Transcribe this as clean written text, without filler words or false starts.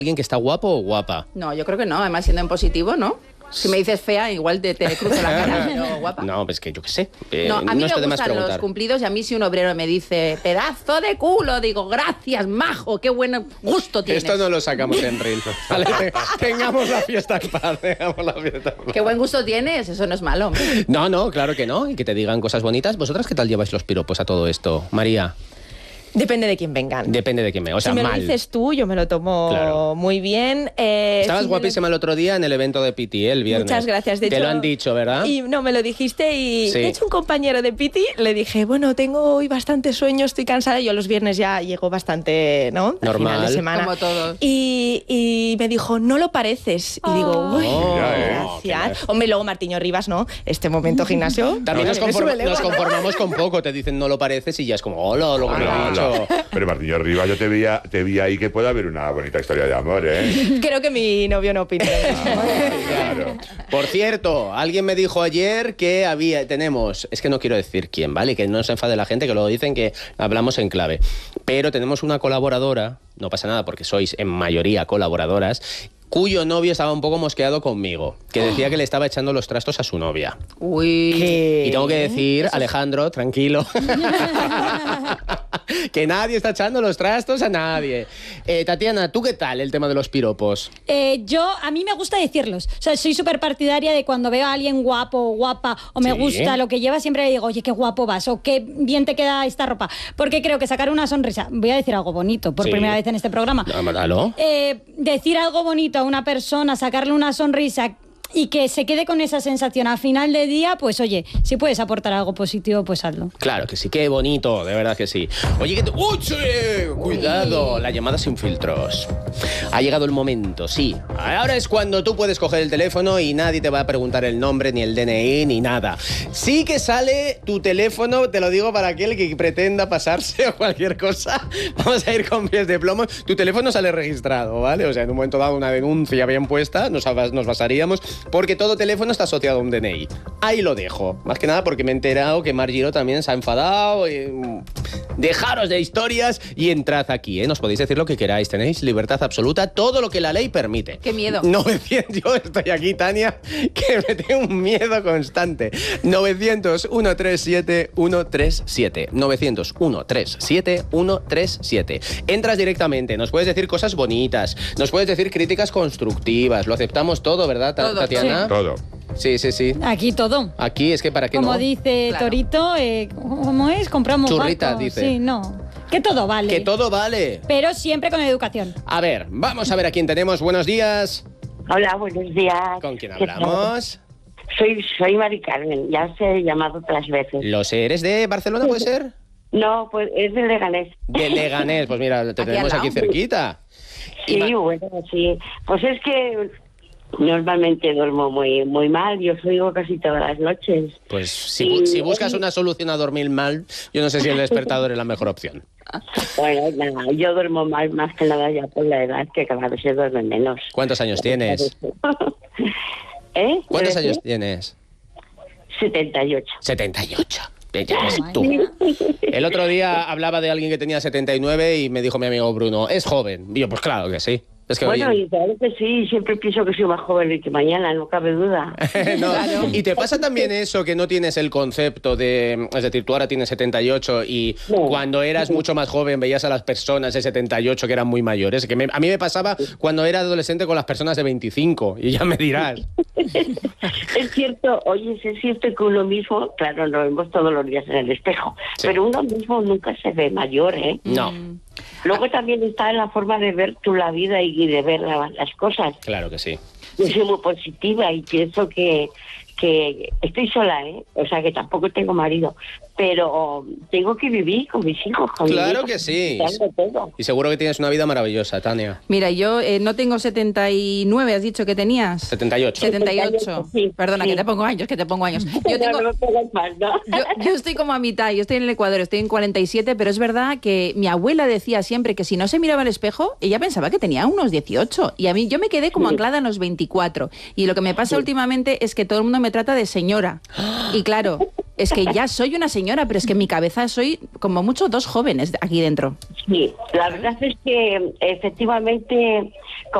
¿Alguien que está guapo o guapa? No, yo creo que no, además siendo en positivo, ¿no? Si me dices fea, igual te cruzo la cara, pero guapa. No, pues que yo qué sé. No, a mí está me de más gustan los preguntar. cumplidos y a mí si un obrero me dice pedazo de culo, digo gracias, majo, qué buen gusto tienes. Esto no lo sacamos en reel. Vale, tengamos la fiesta en paz, tengamos la fiesta en paz. Qué buen gusto tienes, eso no es malo. No, claro que no. Y que te digan cosas bonitas. ¿Vosotras qué tal lleváis los piropos a todo esto? María. Depende de quién vengan. Depende de quién me... O sea, si me mal. lo dices tú, yo me lo tomo Claro. muy bien. Estabas si guapísima el otro día en el evento de Piti, el viernes. Muchas gracias. De Te hecho, lo han dicho, ¿verdad? Y no, me lo dijiste y Sí. de hecho un compañero de Piti le dije, bueno, tengo hoy bastante sueño, estoy cansada. Yo los viernes ya llego bastante, ¿no? Al Normal. final de semana. Como todos. Y me dijo, no lo pareces. Y digo, uy, Oh, gracias. qué Hombre, luego Martiño Rivas, ¿no? Este momento gimnasio. También me sube el ego. nos conformamos con poco. Te dicen no lo pareces y ya es como, hola, lo que me ha dicho. Pero Martiño Rivas, yo te vi ahí que puede haber una bonita historia de amor, ¿eh? Creo que mi novio no opina de eso. Claro. Por cierto, alguien me dijo ayer que tenemos, es que no quiero decir quién, ¿vale? Que no se enfade la gente, que luego dicen que hablamos en clave. Pero tenemos una colaboradora, no pasa nada porque sois en mayoría colaboradoras, cuyo novio estaba un poco mosqueado conmigo, que decía que le estaba echando los trastos a su novia. Uy. ¿Qué? Y tengo que decir, Alejandro, tranquilo, que nadie está echando los trastos a nadie. Tatiana, ¿tú qué tal el tema de los piropos? A mí me gusta decirlos. O sea, soy súper partidaria de cuando veo a alguien guapo o guapa o me Sí. gusta lo que lleva, siempre le digo, oye, qué guapo vas o qué bien te queda esta ropa. Porque creo que sacar una sonrisa, voy a decir algo bonito por Sí. primera vez en este programa. ¿Aló? Decir algo bonito a una persona, sacarle una sonrisa y que se quede con esa sensación a final de día, pues oye, si puedes aportar algo positivo, pues hazlo. Claro que sí, qué bonito, de verdad que sí. Oye, que ¡Uy, sí! Cuidado, la llamada sin filtros. Ha llegado el momento, sí. Ahora es cuando tú puedes coger el teléfono y nadie te va a preguntar el nombre, ni el DNI, ni nada. Sí que sale tu teléfono, te lo digo para aquel que pretenda pasarse o cualquier cosa. Vamos a ir con pies de plomo. Tu teléfono sale registrado, ¿vale? O sea, en un momento dado una denuncia bien puesta, nos basaríamos, porque todo teléfono está asociado a un DNI. Ahí lo dejo. Más que nada porque me he enterado que Mar Giro también se ha enfadado. Dejaros de historias y entrad aquí, ¿eh? Nos podéis decir lo que queráis. Tenéis libertad absoluta, todo lo que la ley permite. Qué miedo. 900, yo estoy aquí, Tania, que me tengo un miedo constante. 900-137-137. 900-137-137. Entras directamente, nos puedes decir cosas bonitas, nos puedes decir críticas constructivas. Lo aceptamos todo, ¿verdad, Todo, Tatiana? Todo. Sí. Aquí todo. Aquí es que para qué Como no. dice Claro. Torito, ¿cómo es? Compramos Churrita, barco. dice. Sí, no. Que todo vale. Que todo vale. Pero siempre con educación. A ver, vamos a ver a quién tenemos. Buenos días. Hola, buenos días. ¿Con quién ¿Qué tal? hablamos? Soy Mari Carmen, ya os he llamado otras veces. Lo sé, ¿eres de Barcelona, puede ser? No, pues es de Leganés. De Leganés, pues mira, te Aquí tenemos al aquí lado. cerquita. Sí, bueno, sí. Pues es que normalmente duermo muy mal, yo os oigo casi todas las noches. Pues si buscas una solución a dormir mal, yo no sé si el despertador es la mejor opción. Bueno, nada, yo duermo mal más que nada ya por la edad, que cada vez se duerme menos. ¿Cuántos años tienes? ¿Eh? ¿Cuántos ¿Pero años qué? tienes? 78. 78. Ya ves tú. El otro día hablaba de alguien que tenía 79 y me dijo mi amigo Bruno, es joven. Y yo, pues claro que sí. Es que Bueno, oye, y claro que sí, siempre pienso que soy más joven que mañana, no cabe duda. no. Y te pasa también eso, que no tienes el concepto de... Es decir, tú ahora tienes 78 y No. cuando eras mucho más joven veías a las personas de 78 que eran muy mayores. Que a mí me pasaba cuando era adolescente con las personas de 25 y ya me dirás. Es cierto, oye, es cierto que uno mismo, claro, nos vemos todos los días en el espejo, Sí. pero uno mismo nunca se ve mayor, ¿eh? No, Luego también está en la forma de ver tú la vida y de ver las cosas. claro que sí. Yo soy muy positiva y pienso que estoy sola, ¿eh? O sea, que tampoco tengo marido, pero tengo que vivir con mis hijos, con Claro mis hijos, que sí. disfrutando todo. Y seguro que tienes una vida maravillosa, Tania. Mira, yo no tengo 79, has dicho que tenías. 78. 78. Sí, Perdona, sí. que te pongo años. Yo tengo... No me pongas mal, ¿no? Yo estoy como a mitad, yo estoy en el Ecuador, estoy en 47, pero es verdad que mi abuela decía siempre que si no se miraba al espejo, ella pensaba que tenía unos 18. Y a mí yo me quedé como anclada en los 24. Y lo que me pasa últimamente es que todo el mundo me trata de señora. Y claro, es que ya soy una señora, pero es que en mi cabeza soy como mucho dos jóvenes aquí dentro. Sí, la verdad es que efectivamente